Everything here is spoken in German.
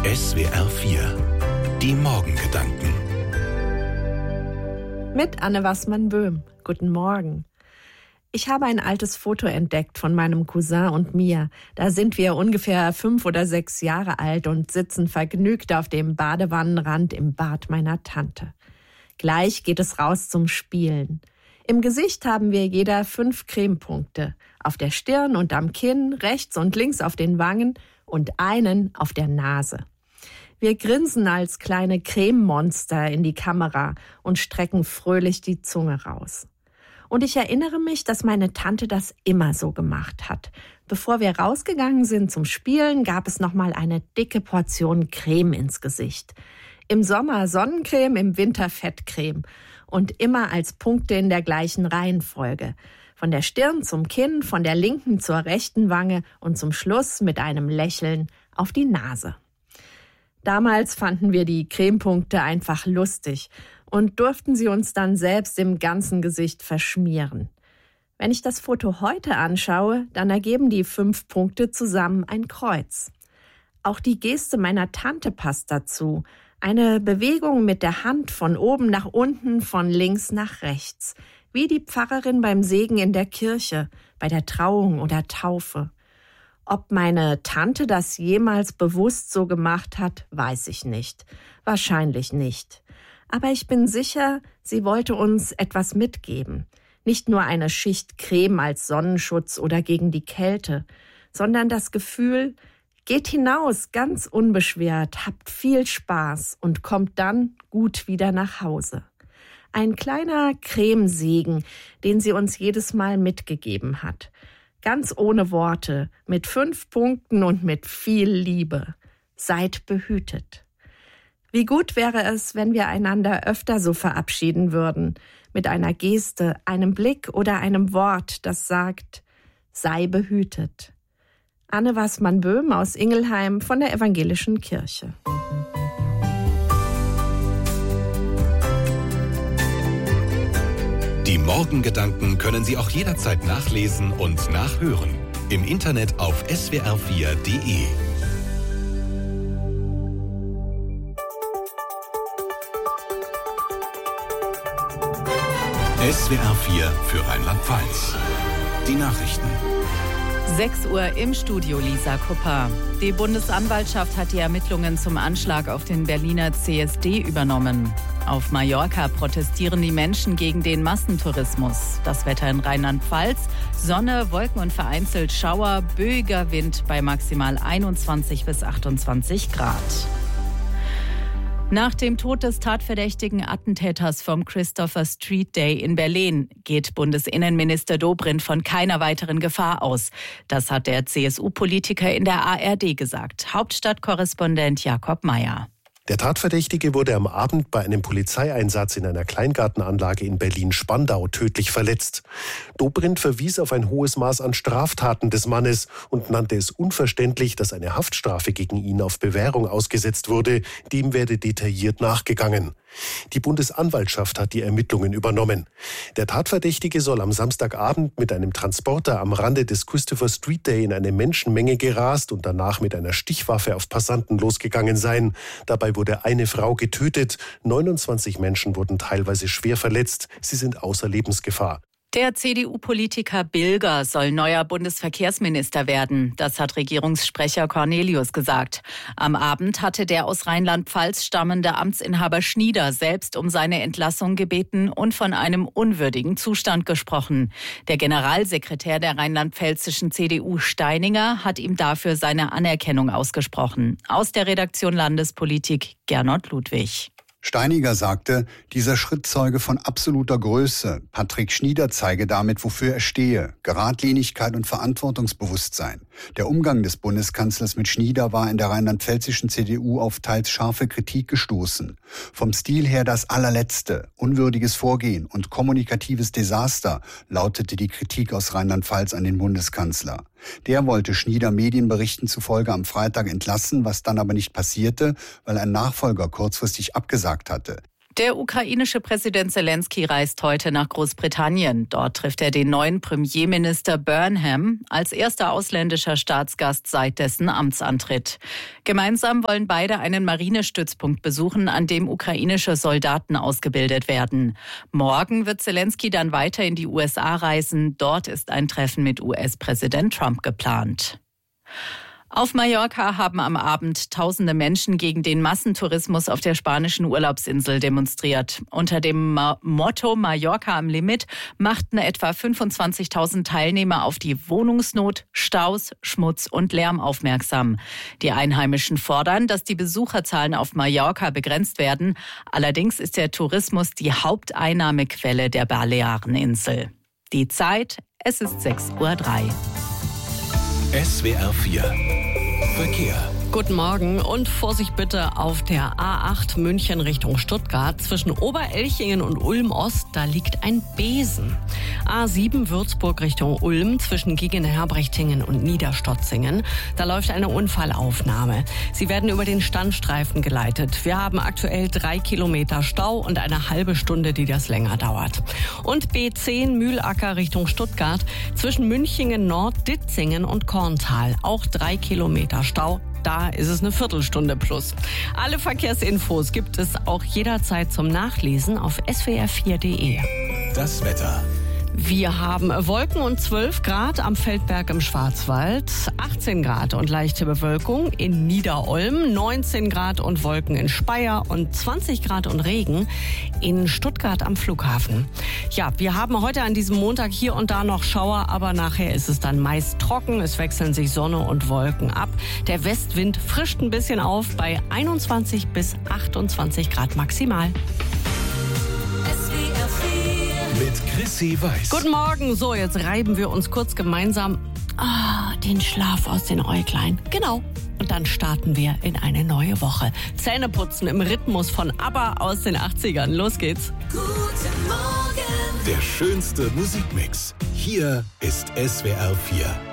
SWR 4. Die Morgengedanken. Mit Anne Wassmann-Böhm. Guten Morgen. Ich habe ein altes Foto entdeckt von meinem Cousin und mir. Da sind wir ungefähr 5 oder 6 Jahre alt und sitzen vergnügt auf dem Badewannenrand im Bad meiner Tante. Gleich geht es raus zum Spielen. Im Gesicht haben wir jeder 5 Cremepunkte. Auf der Stirn und am Kinn, rechts und links auf den Wangen und einen auf der Nase. Wir grinsen als kleine Crememonster in die Kamera und strecken fröhlich die Zunge raus. Und ich erinnere mich, dass meine Tante das immer so gemacht hat. Bevor wir rausgegangen sind zum Spielen, gab es nochmal eine dicke Portion Creme ins Gesicht. Im Sommer Sonnencreme, im Winter Fettcreme. Und immer als Punkte in der gleichen Reihenfolge. Von der Stirn zum Kinn, von der linken zur rechten Wange und zum Schluss mit einem Lächeln auf die Nase. Damals fanden wir die Cremepunkte einfach lustig und durften sie uns dann selbst im ganzen Gesicht verschmieren. Wenn ich das Foto heute anschaue, dann ergeben die 5 Punkte zusammen ein Kreuz. Auch die Geste meiner Tante passt dazu. Eine Bewegung mit der Hand von oben nach unten, von links nach rechts. Wie die Pfarrerin beim Segen in der Kirche, bei der Trauung oder Taufe. Ob meine Tante das jemals bewusst so gemacht hat, weiß ich nicht. Wahrscheinlich nicht. Aber ich bin sicher, sie wollte uns etwas mitgeben. Nicht nur eine Schicht Creme als Sonnenschutz oder gegen die Kälte, sondern das Gefühl, geht hinaus, ganz unbeschwert, habt viel Spaß und kommt dann gut wieder nach Hause. Ein kleiner Cremesegen, den sie uns jedes Mal mitgegeben hat. Ganz ohne Worte, mit 5 Punkten und mit viel Liebe. Seid behütet. Wie gut wäre es, wenn wir einander öfter so verabschieden würden, mit einer Geste, einem Blick oder einem Wort, das sagt, sei behütet. Anne Wassmann-Böhm aus Ingelheim von der Evangelischen Kirche. Die Morgengedanken können Sie auch jederzeit nachlesen und nachhören. Im Internet auf swr4.de. SWR 4 für Rheinland-Pfalz. Die Nachrichten. 6 Uhr im Studio, Lisa Kupper. Die Bundesanwaltschaft hat die Ermittlungen zum Anschlag auf den Berliner CSD übernommen. Auf Mallorca protestieren die Menschen gegen den Massentourismus. Das Wetter in Rheinland-Pfalz: Sonne, Wolken und vereinzelt Schauer, böiger Wind bei maximal 21 bis 28 Grad. Nach dem Tod des tatverdächtigen Attentäters vom Christopher Street Day in Berlin geht Bundesinnenminister Dobrindt von keiner weiteren Gefahr aus. Das hat der CSU-Politiker in der ARD gesagt. Hauptstadtkorrespondent Jakob Mayer. Der Tatverdächtige wurde am Abend bei einem Polizeieinsatz in einer Kleingartenanlage in Berlin-Spandau tödlich verletzt. Dobrindt verwies auf ein hohes Maß an Straftaten des Mannes und nannte es unverständlich, dass eine Haftstrafe gegen ihn auf Bewährung ausgesetzt wurde. Dem werde detailliert nachgegangen. Die Bundesanwaltschaft hat die Ermittlungen übernommen. Der Tatverdächtige soll am Samstagabend mit einem Transporter am Rande des Christopher Street Day in eine Menschenmenge gerast und danach mit einer Stichwaffe auf Passanten losgegangen sein. Dabei wurde eine Frau getötet. 29 Menschen wurden teilweise schwer verletzt. Sie sind außer Lebensgefahr. Der CDU-Politiker Bilger soll neuer Bundesverkehrsminister werden. Das hat Regierungssprecher Cornelius gesagt. Am Abend hatte der aus Rheinland-Pfalz stammende Amtsinhaber Schnieder selbst um seine Entlassung gebeten und von einem unwürdigen Zustand gesprochen. Der Generalsekretär der rheinland-pfälzischen CDU Steininger hat ihm dafür seine Anerkennung ausgesprochen. Aus der Redaktion Landespolitik Gernot Ludwig. Steininger sagte, dieser Schritt zeuge von absoluter Größe. Patrick Schnieder zeige damit, wofür er stehe. Geradlinigkeit und Verantwortungsbewusstsein. Der Umgang des Bundeskanzlers mit Schnieder war in der rheinland-pfälzischen CDU auf teils scharfe Kritik gestoßen. Vom Stil her das allerletzte, unwürdiges Vorgehen und kommunikatives Desaster, lautete die Kritik aus Rheinland-Pfalz an den Bundeskanzler. Der wollte Schnieder Medienberichten zufolge am Freitag entlassen, was dann aber nicht passierte, weil ein Nachfolger kurzfristig abgesagt hatte. Der ukrainische Präsident Zelensky reist heute nach Großbritannien. Dort trifft er den neuen Premierminister Burnham als erster ausländischer Staatsgast seit dessen Amtsantritt. Gemeinsam wollen beide einen Marinestützpunkt besuchen, an dem ukrainische Soldaten ausgebildet werden. Morgen wird Zelensky dann weiter in die USA reisen. Dort ist ein Treffen mit US-Präsident Trump geplant. Auf Mallorca haben am Abend tausende Menschen gegen den Massentourismus auf der spanischen Urlaubsinsel demonstriert. Unter dem Motto Mallorca am Limit machten etwa 25.000 Teilnehmer auf die Wohnungsnot, Staus, Schmutz und Lärm aufmerksam. Die Einheimischen fordern, dass die Besucherzahlen auf Mallorca begrenzt werden. Allerdings ist der Tourismus die Haupteinnahmequelle der Baleareninsel. Die Zeit, es ist 6:03 Uhr. SWR 4 Verkehr. Guten Morgen und Vorsicht bitte auf der A8 München Richtung Stuttgart. Zwischen Oberelchingen und Ulm-Ost, da liegt ein Besen. A7 Würzburg Richtung Ulm zwischen Gegenherbrechtingen und Niederstotzingen. Da läuft eine Unfallaufnahme. Sie werden über den Standstreifen geleitet. Wir haben aktuell 3 Kilometer Stau und eine halbe Stunde, die das länger dauert. Und B10 Mühlacker Richtung Stuttgart zwischen Münchingen Nord, Ditzingen und Korntal. Auch 3 Kilometer Stau. Da ist es eine Viertelstunde plus. Alle Verkehrsinfos gibt es auch jederzeit zum Nachlesen auf swr4.de. Das Wetter. Wir haben Wolken und 12 Grad am Feldberg im Schwarzwald, 18 Grad und leichte Bewölkung in Niederolm, 19 Grad und Wolken in Speyer und 20 Grad und Regen in Stuttgart am Flughafen. Ja, wir haben heute an diesem Montag hier und da noch Schauer, aber nachher ist es dann meist trocken. Es wechseln sich Sonne und Wolken ab. Der Westwind frischt ein bisschen auf bei 21 bis 28 Grad maximal. Mit Chrissy Weiß. Guten Morgen. So, jetzt reiben wir uns kurz gemeinsam den Schlaf aus den Äuglein. Genau. Und dann starten wir in eine neue Woche. Zähneputzen im Rhythmus von ABBA aus den 80ern. Los geht's. Guten Morgen. Der schönste Musikmix. Hier ist SWR 4.